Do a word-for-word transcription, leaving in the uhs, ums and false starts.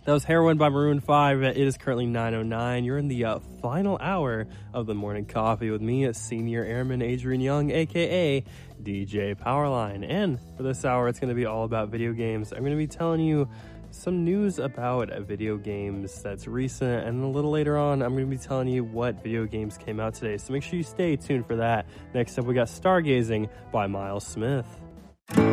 That was Heroin by Maroon five. It is currently nine oh nine. You're in the uh, final hour of the morning coffee with me, Senior Airman Adrian Young, a k a. D J Powerline. And for this hour, it's going to be all about video games. I'm going to be telling you some news about video games that's recent, and a little later on, I'm going to be telling you what video games came out today. So make sure you stay tuned for that. Next up, we got Stargazing by Miles Smith.